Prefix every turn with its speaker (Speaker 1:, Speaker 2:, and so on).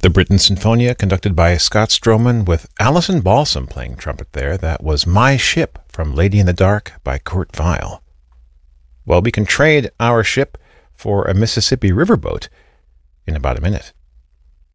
Speaker 1: The Britten Sinfonia, conducted by Scott Stroman, with Alison Balsam playing trumpet there. That was My Ship from Lady in the Dark by Kurt Weill. Well, we can trade our ship for a Mississippi riverboat in about a minute.